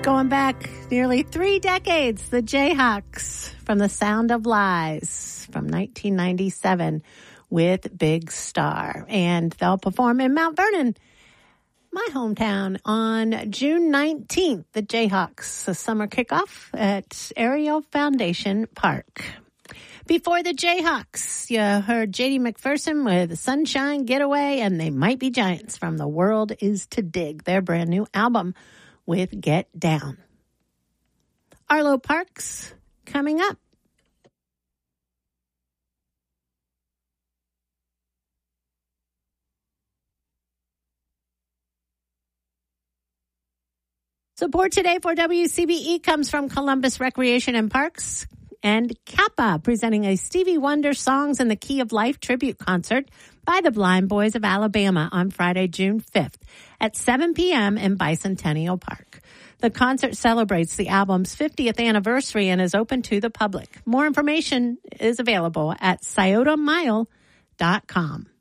Going back nearly 3 decades, the Jayhawks from The Sound of Lies from 1997 with Big Star. And they'll perform in Mount Vernon, my hometown, on June 19th. The Jayhawks, the summer kickoff at Ariel Foundation Park. Before the Jayhawks, you heard J.D. McPherson with Sunshine Getaway, and They Might Be Giants from The World Is to Dig, their brand new album with Get Down. Arlo Parks coming up. Support today for WCBE comes from Columbus Recreation and Parks and Kappa, presenting a Stevie Wonder Songs in the Key of Life tribute concert by the Blind Boys of Alabama on Friday, June 5th at 7 p.m. in Bicentennial Park. The concert celebrates the album's 50th anniversary and is open to the public. More information is available at sciotamile.com.